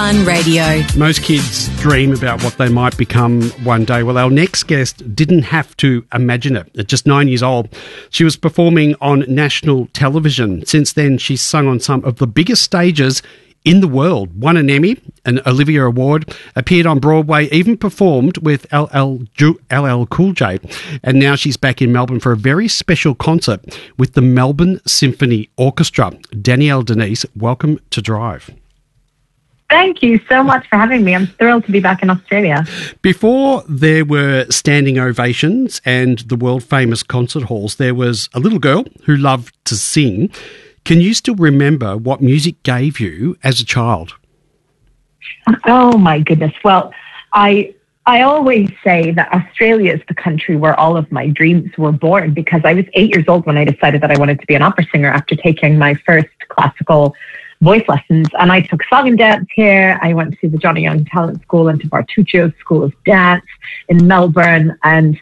Fun Radio. Most kids dream about what they might become one day. Well, our next guest didn't have to imagine it. At just 9 years old, she was performing on national television. Since then, she's sung on some of the biggest stages in the world, won an Emmy, an Olivia Award, appeared on Broadway, even performed with LL Cool J. And now she's back in Melbourne for a very special concert with the Melbourne Symphony Orchestra. Danielle Denise, welcome to Drive. Thank you so much for having me. I'm thrilled to be back in Australia. Before there were standing ovations and the world-famous concert halls, there was a little girl who loved to sing. Can you still remember what music gave you as a child? Oh, my goodness. Well, I always say that Australia is the country where all of my dreams were born, because I was 8 years old when I decided that I wanted to be an opera singer after taking my first classical voice lessons. And I took song and dance here. I went to the Johnny Young Talent School and to Bartuccio School of Dance in Melbourne. And,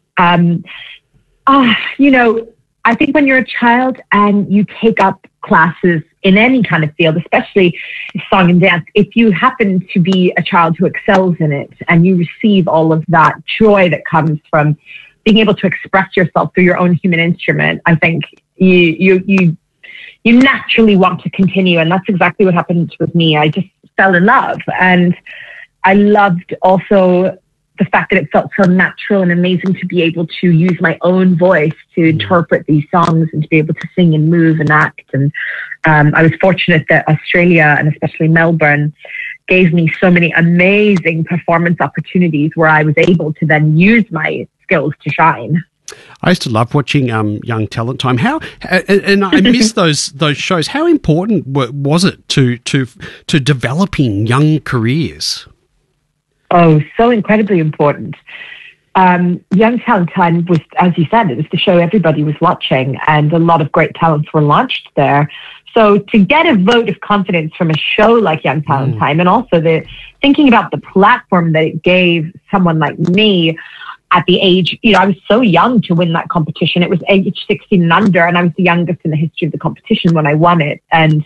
I think when you're a child and you take up classes in any kind of field, especially song and dance, if you happen to be a child who excels in it and you receive all of that joy that comes from being able to express yourself through your own human instrument, I think you naturally want to continue. And that's exactly what happened with me. I just fell in love. And I loved also the fact that it felt so natural and amazing to be able to use my own voice to interpret these songs and to be able to sing and move and act. And I was fortunate that Australia, and especially Melbourne, gave me so many amazing performance opportunities where I was able to then use my skills to shine. I used to love watching Young Talent Time. And I miss those shows. How important was it to developing young careers? Oh, so incredibly important. Young Talent Time was, as you said, it was the show everybody was watching, and a lot of great talents were launched there. So to get a vote of confidence from a show like Young Talent Time, and also thinking about the platform that it gave someone like me at the age, I was so young to win that competition. It was age 16 and under, and I was the youngest in the history of the competition when I won it. And,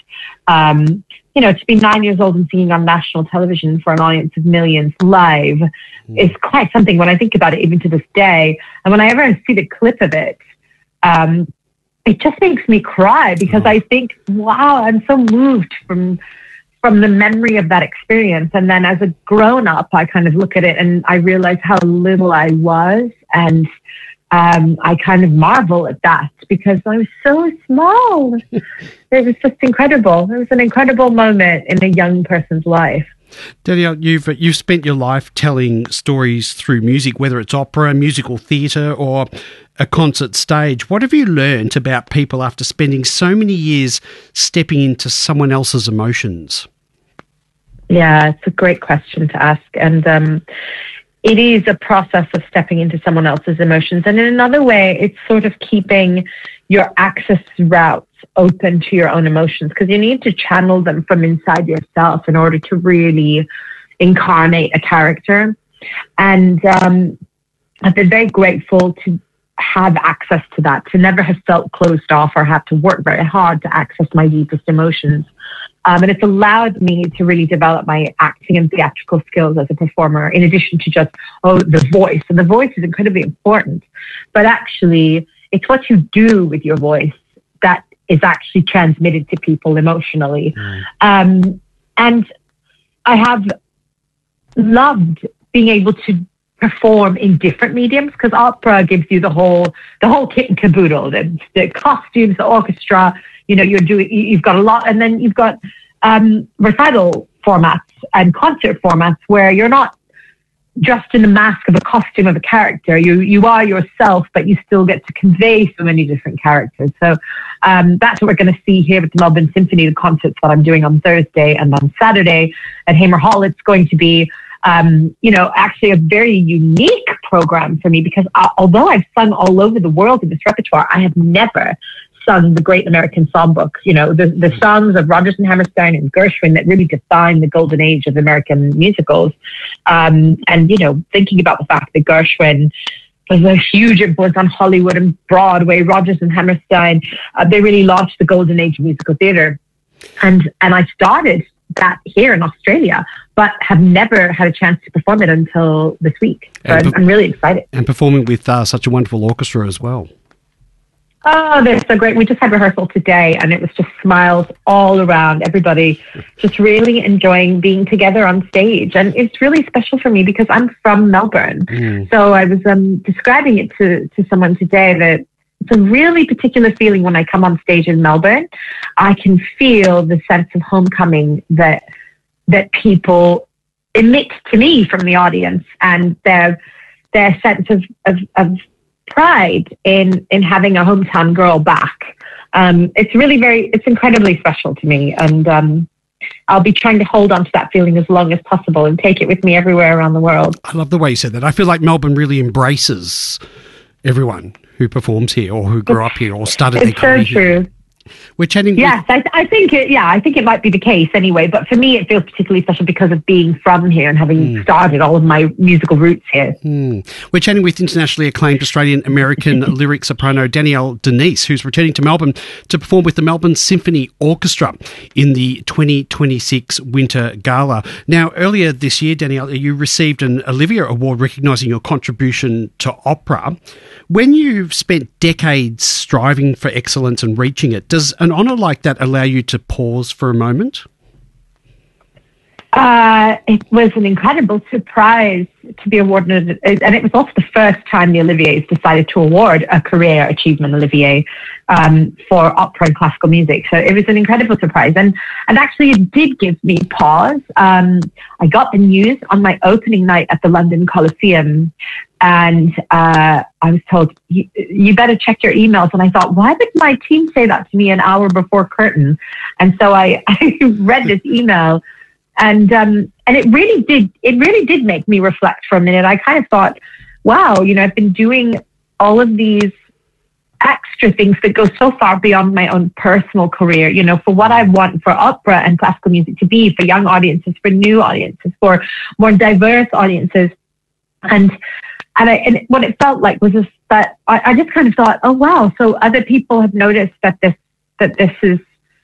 to be 9 years old and singing on national television for an audience of millions live is quite something when I think about it, even to this day. And when I ever see the clip of it, it just makes me cry, because I think, wow, I'm so moved from the memory of that experience. And then as a grown-up, I kind of look at it and I realize how little I was. And I kind of marvel at that, because I was so small. It was just incredible. It was an incredible moment in a young person's life. Danielle, you've spent your life telling stories through music, whether it's opera, musical theatre, or a concert stage. What have you learned about people after spending so many years stepping into someone else's emotions? Yeah, it's a great question to ask. And it is a process of stepping into someone else's emotions. And in another way, it's sort of keeping your access routes open to your own emotions, because you need to channel them from inside yourself in order to really incarnate a character. And I've been very grateful to have access to that, to never have felt closed off or have to work very hard to access my deepest emotions. And it's allowed me to really develop my acting and theatrical skills as a performer, in addition to just, the voice. And the voice is incredibly important. But actually, it's what you do with your voice that is actually transmitted to people emotionally. And I have loved being able to perform in different mediums, because opera gives you the whole kit and caboodle, the costumes, the orchestra. You've got a lot, and then you've got recital formats and concert formats where you're not just in the mask of a costume of a character. You are yourself, but you still get to convey so many different characters. So that's what we're going to see here with the Melbourne Symphony, the concerts that I'm doing on Thursday and on Saturday at Hamer Hall. It's going to be actually a very unique program for me, because although I've sung all over the world in this repertoire, I have never sung the Great American Songbook, the songs of Rodgers and Hammerstein and Gershwin that really define the golden age of American musicals. And thinking about the fact that Gershwin was a huge influence on Hollywood and Broadway, Rodgers and Hammerstein, they really launched the golden age of musical theatre. And I started that here in Australia, but have never had a chance to perform it until this week. So I'm really excited. And performing with such a wonderful orchestra as well. Oh, they're so great. We just had rehearsal today and it was just smiles all around. Everybody just really enjoying being together on stage. And it's really special for me because I'm from Melbourne. So I was describing it to someone today that it's a really particular feeling when I come on stage in Melbourne. I can feel the sense of homecoming that people emit to me from the audience, and their sense of pride in having a hometown girl back. It's incredibly special to me, and I'll be trying to hold on to that feeling as long as possible and take it with me everywhere around the world. I love the way you said that. I feel like Melbourne really embraces everyone who performs here or who grew up here or started their career here. It's so true. We're chatting. Yes, I think it might be the case anyway. But for me, it feels particularly special because of being from here and having started all of my musical roots here. We're chatting with internationally acclaimed Australian-American lyric soprano Danielle Denise, who's returning to Melbourne to perform with the Melbourne Symphony Orchestra in the 2026 Winter Gala. Now, earlier this year, Danielle, you received an Olivier Award recognising your contribution to opera. When you've spent decades striving for excellence and reaching it, does an honour like that allow you to pause for a moment? It was an incredible surprise to be awarded, and it was also the first time the Oliviers decided to award a Career Achievement Olivier for opera and classical music. So it was an incredible surprise, and actually it did give me pause. I got the news on my opening night at the London Coliseum, and I was told, you better check your emails. And I thought, why would my team say that to me an hour before curtain? And so I read this email, and it really did make me reflect for a minute. I kind of thought, wow, I've been doing all of these extra things that go so far beyond my own personal career, for what I want for opera and classical music to be, for young audiences, for new audiences, for more diverse audiences. And what it felt like was just that I just kind of thought, oh wow, so other people have noticed that this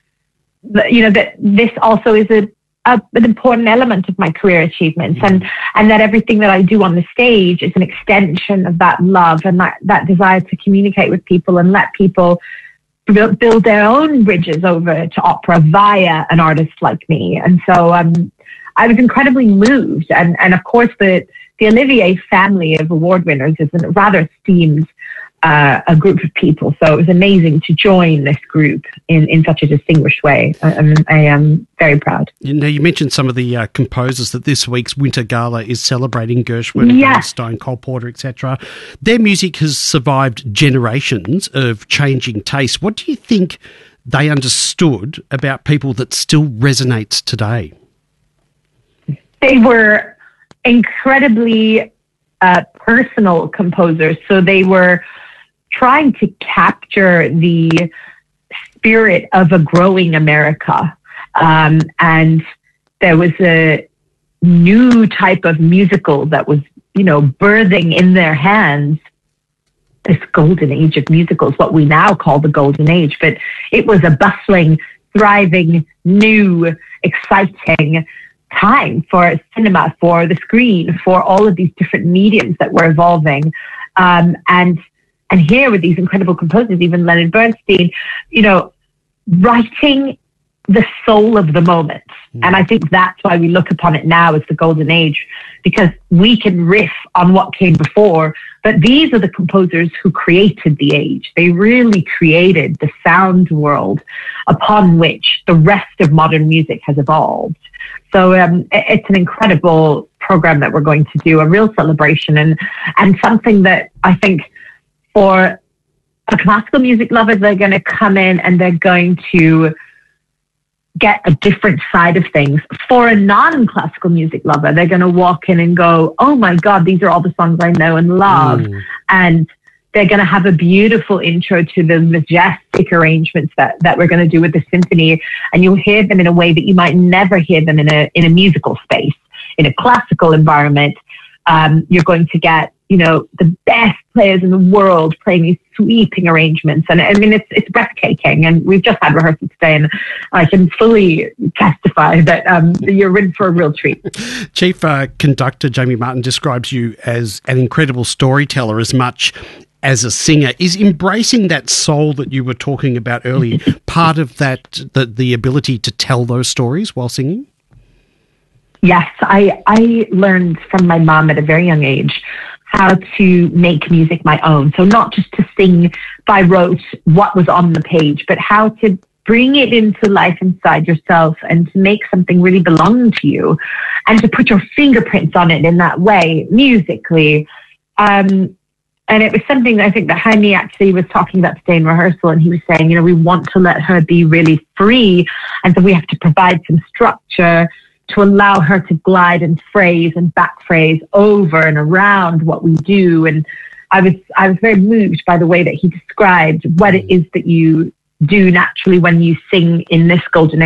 also is an important element of my career achievements, and that everything that I do on the stage is an extension of that love and that desire to communicate with people and let people build their own bridges over to opera via an artist like me. And so I was incredibly moved, and of course the Olivier family of award winners is a rather esteemed a group of people. So it was amazing to join this group in such a distinguished way. I am very proud. Now, you mentioned some of the composers that this week's Winter Gala is celebrating: Gershwin, Bernstein, Cole Porter, etc. Their music has survived generations of changing taste. What do you think they understood about people that still resonates today? They were incredibly personal composers. So they were trying to capture the spirit of a growing America. And there was a new type of musical that was, birthing in their hands this golden age of musicals, what we now call the golden age. But it was a bustling, thriving, new, exciting time for cinema, for the screen, for all of these different mediums that were evolving. And here with these incredible composers, even Leonard Bernstein, writing the soul of the moment. And I think that's why we look upon it now as the golden age, because we can riff on what came before, but these are the composers who created the age. They really created the sound world upon which the rest of modern music has evolved. So it's an incredible program that we're going to do, a real celebration, and something that I think for a classical music lover, they're going to come in and they're going to get a different side of things. For a non-classical music lover, they're going to walk in and go, oh my God, these are all the songs I know and love. And they're going to have a beautiful intro to the majestic arrangements that we're going to do with the symphony. And you'll hear them in a way that you might never hear them in a musical space. In a classical environment, you're going to get, the best players in the world playing these sweeping arrangements. And I mean, it's breathtaking. And we've just had rehearsal today, and I can fully testify that you're in for a real treat. Chief Conductor Jamie Martin describes you as an incredible storyteller as much as a singer. Is embracing that soul that you were talking about earlier part of that, the ability to tell those stories while singing? Yes, I learned from my mom at a very young age how to make music my own. So not just to sing by rote what was on the page, but how to bring it into life inside yourself and to make something really belong to you and to put your fingerprints on it in that way, musically. And it was something I think that Jaime actually was talking about today in rehearsal, and he was saying, we want to let her be really free, and so we have to provide some structure to allow her to glide and phrase and back phrase over and around what we do. And I was very moved by the way that he described what it is that you do naturally when you sing in this golden